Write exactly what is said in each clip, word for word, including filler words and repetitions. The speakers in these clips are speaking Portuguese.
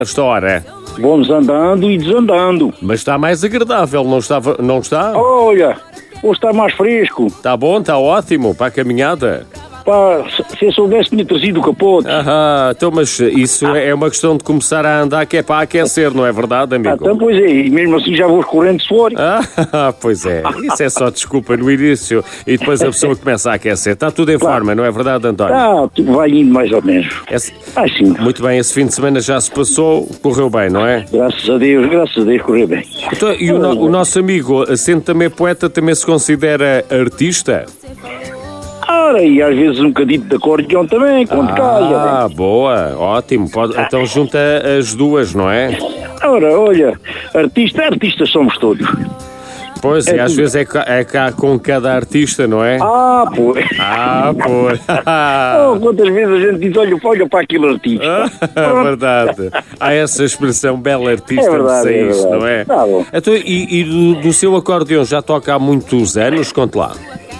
Esta hora. Vamos andando e desandando. Mas está mais agradável, não, estava, não está? Olha, hoje está mais fresco. Está bom, está ótimo para a caminhada. Pá, se eu soubesse tinha trazido o capote. Ah, então, mas isso é uma questão de começar a andar que é para aquecer, não é verdade, amigo? Ah, então, pois é, e mesmo assim já vou correndo de suor. Ah, pois é, isso é só desculpa no início e depois a pessoa começa a aquecer. Está tudo em claro. forma, não é verdade, António? Ah, tudo vai indo mais ou menos. Esse... Ah, sim. Muito bem, esse fim de semana já se passou, correu bem, não é? Graças a Deus, graças a Deus correu bem. Então, e o, no, o nosso amigo, sendo também poeta, também se considera artista? Ora, e às vezes um bocadinho de acordeão também, quando ah, calha. Ah, boa, ótimo. Pode, então junta as duas, não é? Ora, olha, artista, artistas somos todos. Pois, é e às tudo. vezes é cá, é cá com cada artista, não é? Ah, pois. Ah, pois. Oh, quantas vezes a gente diz, olha, olha para aquele artista. Ah, verdade. Há essa expressão, bela artista, é verdade, é isto, não é? Tá bom. Então, e e do, do seu acordeão já toca há muitos anos? Conte lá.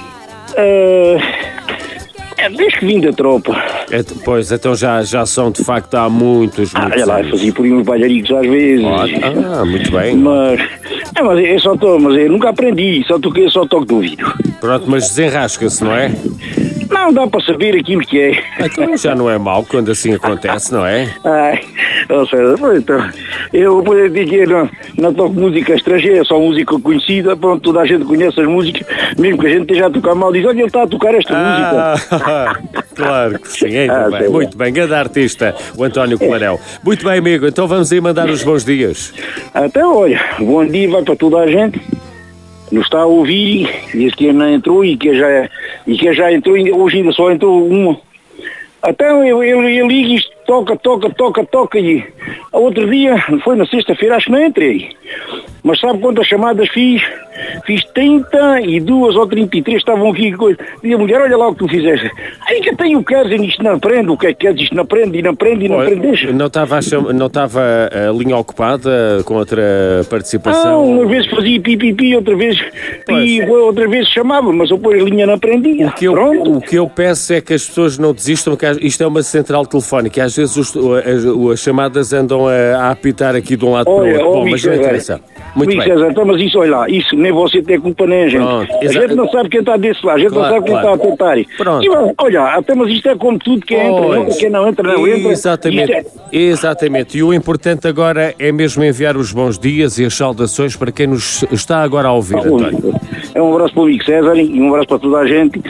Uh, é, desde que vim da tropa. É, pois, então já, já são de facto há muitos, muitos ah, olha lá, anos. fazia por aí uns bailaricos às vezes. Ah, muito bem. Mas, é, mas eu só tô, mas eu nunca aprendi, só toquei, só toco do ouvido. Pronto, mas desenrasca-se, não é? Não dá para saber aquilo que é. Então já não é mau quando assim acontece, não é? Ai, ou seja, então, eu vou dizer que não, não toco música estrangeira, só música conhecida, pronto, toda a gente conhece as músicas, mesmo que a gente esteja a tocar mal, diz, olha, ele está a tocar esta ah, música. Claro que sim, ainda ah, bem. Muito bem, grande artista, o António Clarel. É. Muito bem, amigo, então vamos aí mandar os bons dias. Até, olha, bom dia vai para toda a gente. Nos está a ouvir, diz que não entrou e que já, e que já entrou, hoje ainda só entrou uma. Até eu, eu, eu ligo isto, toca, toca, toca, toca e outro dia, foi na sexta-feira, acho que não entrei. Mas sabe quantas chamadas fiz? Fiz trinta e duas ou trinta e três, estavam aqui coisa. E a mulher, olha lá o que tu fizeste. Aí que tem o que queres, isto não aprende, o que é que queres, isto não aprende, e não aprende, e não aprende, deixa. Não estava a, cham... não estava a linha ocupada com outra participação? Não, uma vez fazia pipipi, outra vez pi, outra vez chamava, mas depois a linha não aprendia. O que, eu, o que eu peço é que as pessoas não desistam, que isto é uma central telefónica, e às vezes os, as, as chamadas andam a, a apitar aqui de um lado olha, para o outro. Bom, mas não interessa. Muito bem. César, então, mas isso, olha lá, isso nem você tem culpa nem a gente. Pronto, a gente não sabe quem está desse lado, a gente claro, não sabe quem claro. está a tentar. Pronto. E, olha, até, mas isto é como tudo, quem entra, entra, quem não entra, não entra. Exatamente, é... exatamente. E o importante agora é mesmo enviar os bons dias e as saudações para quem nos está agora a ouvir, ah, António. É um abraço para o amigo César e um abraço para toda a gente.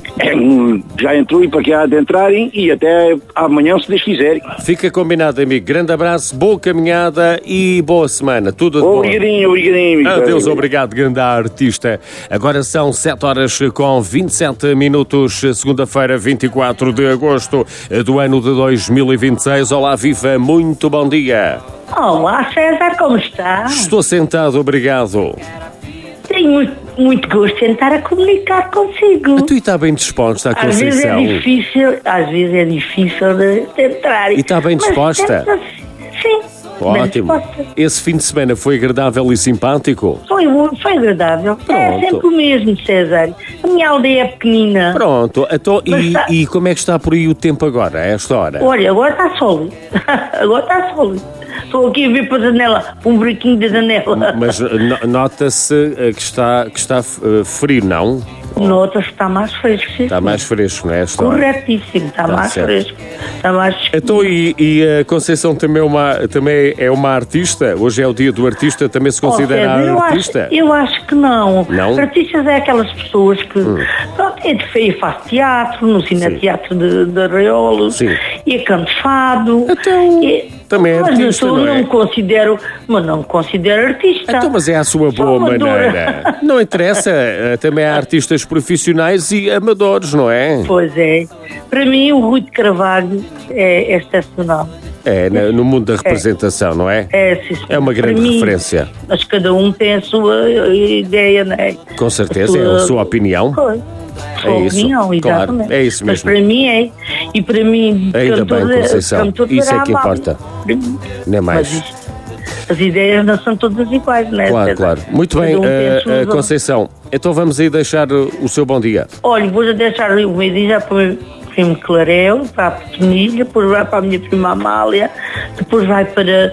Já entrou e para que há de entrarem e até amanhã, se Deus quiserem. Fica combinado, amigo. Grande abraço, boa caminhada e boa semana. Tudo de bom. Obrigadinho, obrigadinho, amigo. Adeus, obrigado, grande artista. Agora são sete horas com vinte e sete minutos, segunda-feira, vinte e quatro de agosto do ano de dois mil e vinte e seis. Olá, viva, muito bom dia. Olá, César, como está? Estou sentado, obrigado. Tenho muito, muito gosto de tentar a comunicar consigo. Tu está bem disposta, a Conceição? Às vezes é difícil, às vezes é difícil de, de entrar. E está bem disposta? Mas, sim. Ótimo. Esse fim de semana foi agradável e simpático? Foi, foi agradável. Pronto. É sempre o mesmo, César. A minha aldeia é pequenina. Pronto. Então, e, está... e como é que está por aí o tempo agora, a esta hora? Olha, agora está sol. Agora está sol. Estou aqui a ver para a janela, para um buraquinho da janela. Mas nota-se que está, que está frio, não? Nota-se que está mais fresco. Sim, está mais fresco, não é? Esta corretíssimo, está, está mais certo. fresco. Está mais... Então, e, e a Conceição também é, uma, também é uma artista? Hoje é o dia do artista, também se considera oh, eu artista? Acho, eu acho que não. Não? Artistas é aquelas pessoas que, hum. pronto, é de feio, faz teatro, no Cineteatro de, de Arraiolos, e é canto fado. Então... E... Também é mas artista, eu não, não é? me considero, mas não me considero artista. Então, mas é a sua boa maneira. Não interessa, também há artistas profissionais e amadores, não é? Pois é. Para mim, o Rui de Carvalho é, é excepcional. É, no mundo da representação, é. não é? É, sim, sim. É uma grande mim, referência. Mas cada um tem a sua ideia, não é? Com certeza, a sua... é a sua opinião. Pois. É isso, opinião, exatamente. Claro, é isso mesmo. Mas para mim é, e para mim... Ainda cantor, bem, Conceição, isso é que mal. importa. Nem mais. Mas, as ideias não são todas iguais, não é? Claro, claro. Muito bem, um uh, uh, Conceição, então vamos aí deixar o seu bom dia. Olha, vou deixar o meu dia para o meu primo Clarel, para a Pequenilha, depois vai para a minha prima Amália, depois vai para